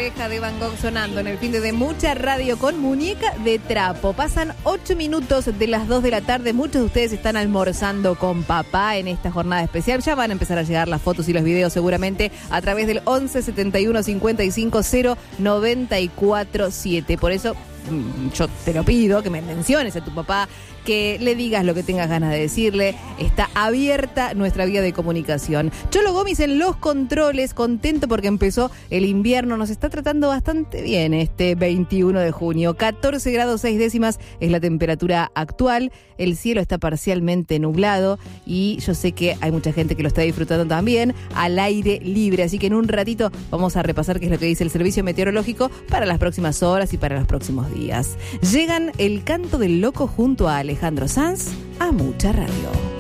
oreja de Van Gogh sonando en el fin de mucha radio con Muñeca de Trapo. Pasan 8 minutos de las 2 de la tarde. Muchos de ustedes están almorzando con papá en esta jornada especial. Ya van a empezar a llegar las fotos y los videos seguramente a través del 11 71 55 0 94 7. Por eso yo te lo pido, que me menciones a tu papá, que le digas lo que tengas ganas de decirle. Está abierta nuestra vía de comunicación. Cholo Gómez en los controles, contento porque empezó el invierno. Nos está tratando bastante bien este 21 de junio. 14 grados 6 décimas es la temperatura actual. El cielo está parcialmente nublado y yo sé que hay mucha gente que lo está disfrutando también al aire libre. Así que en un ratito vamos a repasar qué es lo que dice el servicio meteorológico para las próximas horas y para los próximos días. Llegan El Canto del Loco junto a Alejandro Sanz a Mucha Radio.